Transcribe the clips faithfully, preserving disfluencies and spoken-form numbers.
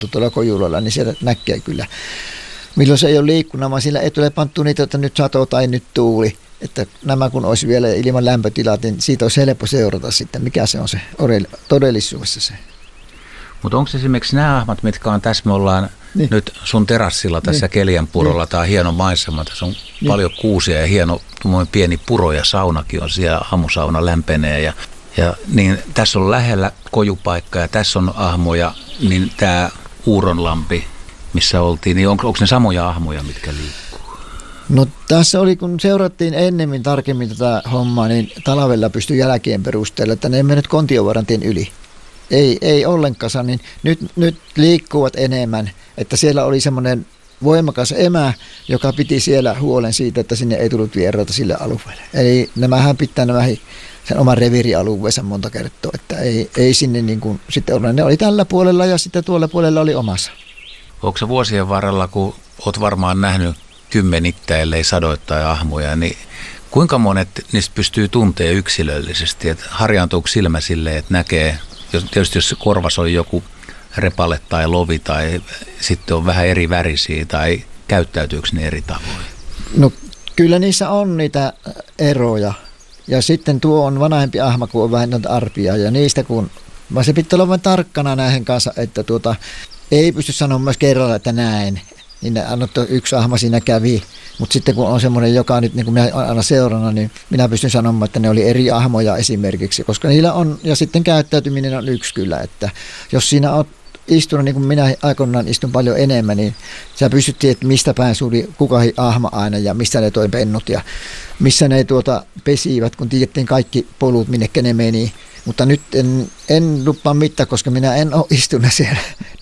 tuolla Kojulolla, niin sieltä näkee kyllä. Milloin se ei ole liikkunut, vaan sillä ei tule panttu niitä, että nyt sato tai nyt tuuli. Että nämä kun olisi vielä ilman lämpötilat, niin siitä olisi helppo seurata sitten, mikä se on se todellisuudessa se. Mutta onko esimerkiksi nämä ahmat, mitkä on tässä, me ollaan niin. nyt sun terassilla tässä niin. Kelianpurolla, niin. Tämä on hieno maisema, tässä on niin. paljon kuusia ja hieno pieni puro ja saunakin on siellä, aamusauna lämpenee ja, ja niin tässä on lähellä kojupaikka ja tässä on ahmoja, niin tämä Uuronlampi, missä oltiin, niin onko, onko ne samoja ahmoja, mitkä liikkuu? No tässä oli, kun seurattiin ennemmin tarkemmin tätä hommaa, niin talvella pystyi jälkeen perusteella, että ne ei mennyt Kontiovaarantien yli. Ei, ei ollenkaan, niin nyt, nyt liikkuvat enemmän, että siellä oli semmoinen voimakas emä, joka piti siellä huolen siitä, että sinne ei tullut vieraita sille alueelle. Eli nämähän pitää nämä sen oman reviirialueensa monta kertaa, että ei, ei sinne niin kuin sitten ole. Ne oli tällä puolella ja sitten tuolla puolella oli omassa. Onko se vuosien varrella, kun olet varmaan nähnyt kymmenittäin, ellei sadoittain ahmoja, niin kuinka monet niistä pystyy tuntemaan yksilöllisesti? Että harjaantuuko silmä silleen, että näkee, jos, tietysti jos korvas on joku repale tai lovi tai sitten on vähän eri värisiä tai käyttäytyykö ne eri tavoin? No kyllä niissä on niitä eroja. Ja sitten tuo on vanhempi ahma, kun on vähän noita arpia ja niistä kun, vaan se pitää olla vain tarkkana näihin kanssa, että tuota, ei pysty sanomaan myös kerralla, että näin. Niin annottu yksi ahma siinä kävi, mutta sitten kun on semmoinen, joka nyt niin kuin minä aina seurana, niin minä pystyn sanomaan, että ne oli eri ahmoja esimerkiksi, koska niillä on, ja sitten käyttäytyminen on yksi kyllä, että jos siinä on istunut, niin kuin minä aikoinaan istun paljon enemmän, niin sä pystyt tietämään, että mistä päin suli kukakin ahma aina ja missä ne toi pennut ja missä ne tuota pesivät, kun tiedettiin kaikki polut, minnekä ne meni. Mutta nyt en, en lupaa mitään, koska minä en ole istunut siellä.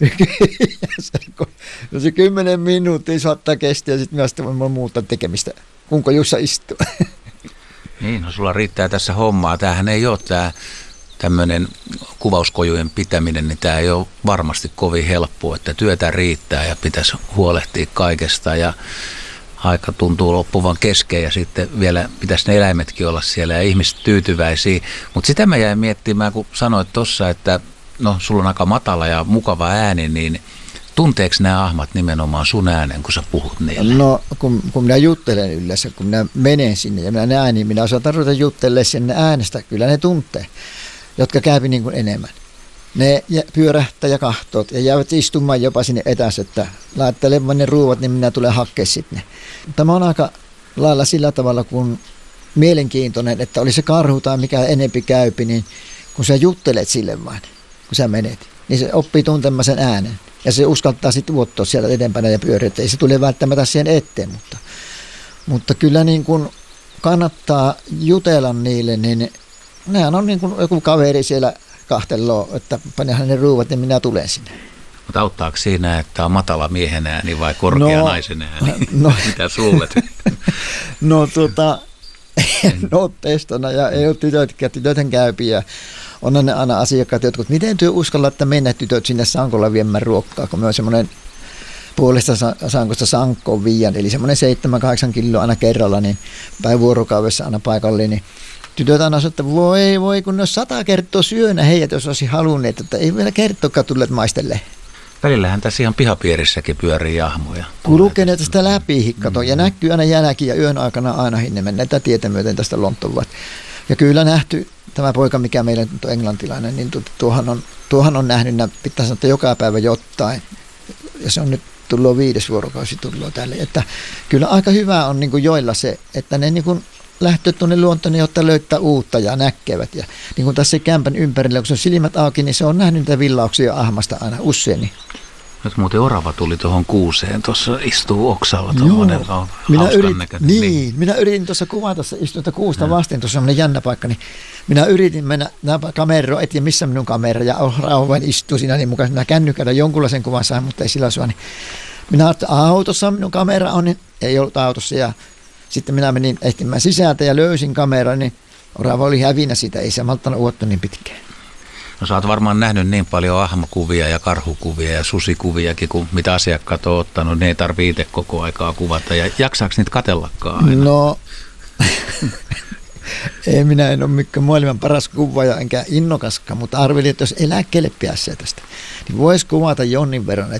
No se kymmenen minuuttia saattaa kestää ja sitten minä sitten voin muuta tekemistä. Kuinka Jussa istuu? Niin, no sulla riittää tässä hommaa. Tämähän ei ole tämä tämmöinen kuvauskojujen pitäminen, niin tämä ei ole varmasti kovin helppoa, että työtä riittää ja pitäisi huolehtia kaikesta ja aika tuntuu loppuvan kesken ja sitten vielä pitäisi ne eläimetkin olla siellä ja ihmiset tyytyväisiä. Mutta sitä mä jäin miettimään, kun sanoit tuossa, että no sulla on aika matala ja mukava ääni, niin tunteeko nämä ahmat nimenomaan sun äänen, kun sä puhut niille? No kun, kun minä juttelen yleensä, kun minä menen sinne ja minä näen, niin minä osaan tarvita juttelemaan sinne äänestä. Kyllä ne tuntee, jotka käypi niin kuin enemmän. Ne pyörähtää ja kahtoot ja jäävät istumaan jopa sinne etäs, että laittelemaan ne ruuvat, niin minä tulen hakkeen sitten. Tämä on aika lailla sillä tavalla, kun mielenkiintoinen, että oli se karhu tai mikä enempi käypi, niin kun sä juttelet sille vain, kun sä menet, niin se oppii tuntemaan sen äänen. Ja se uskaltaa sitten uottaa sieltä eteenpäin ja pyöriä, ei se tule välttämättä siihen eteen, mutta, mutta kyllä niin kuin kannattaa jutella niille, niin nehän on niin kuin joku kaveri siellä kahteloo, että panehan ne ruuvat, niin minä tulen sinne. Mutta auttaako siinä, että on matala miehen ääni vai korkea no, naisen ääni? No, mitä suulet? No tuota, en ole testona ja ei ole tytötkään, tytöthän käypiä. On ne aina asiakkaat, jotkut, miten työ uskalla, että mennä tytöt sinne sankolla viemään ruokkaa, kun me on semmoinen puolesta sankosta sankkoon viian, eli semmoinen seitsemän kahdeksan kiloa aina kerralla, niin päin vuorokaudessa aina paikalle, niin tytöt aina sanoo, että voi voi, kun ne olisi sata kertaa syönä heidät, jos olisi halunneet, että ei vielä kertokaan tulleet maistelle. Välillähän tässä ihan pihapiirissäkin pyörii ahmoja. Kulkee ne tästä läpi hikkaton mm-hmm. ja näkyy aina jälki ja yön aikana aina hinne mennään tietä myöten tästä Lonttoon. Ja kyllä nähty tämä poika, mikä meillä nyt on englantilainen, niin tuohan on, tuohan on nähnyt, pitää sanoa, että joka päivä jotain. Ja se on nyt tullut viides vuorokausi tullut tälle. Että kyllä aika hyvä on niin kuin joilla se, että ne niin kuin lähtee tuonne luontoon, jotta löytää uutta ja näkevät. Ja niin kuin tässä kämpän ympärillä, kun se on silmät auki, niin se on nähnyt niitä villauksia ahmasta aina usein. Nyt muuten orava tuli tuohon kuuseen, tuossa istuu oksalla tuommoinen minä yrit, niin, niin, minä yritin tuossa kuvata, istui kuusta ja vasten, tuossa semmoinen jännä paikka, niin minä yritin mennä kameroon, et tiedä missä minun kamera, ja orava vain istuu siinä niin mukaan, minä kännykällä jonkunlaisen kuvan sain, mutta ei sillä saa, niin minä ajattelin, että autossa minun kamera on, niin ei ollut autossa, ja sitten minä menin ehtimään sisältä ja löysin kameran, niin orava oli hävinä siitä, ei se malttanut uottua niin pitkään. No sä oot varmaan nähnyt niin paljon ahmakuvia ja karhukuvia ja susikuviakin, kuin mitä asiakkaat on ottanut. Ne ei tarvitse itse koko aikaa kuvata. Ja jaksaako niitä katsellakaan aina? No, Ei, minä en ole mikään maailman paras kuvaaja enkä innokaskaan, mutta arvelin, että jos eläkkeelle pääsee tästä, niin voisi kuvata jonnin verran.